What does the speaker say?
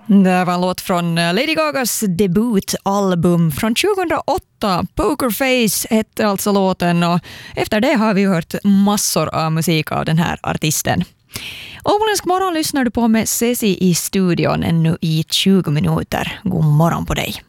Det var en låt från Lady Gagas debutalbum från 2008. Pokerface hette alltså låten, och efter det har vi hört massor av musik av den här artisten. Åländsk morgon lyssnar du på med Ceci i studion ännu i 20 minuter. God morgon på dig.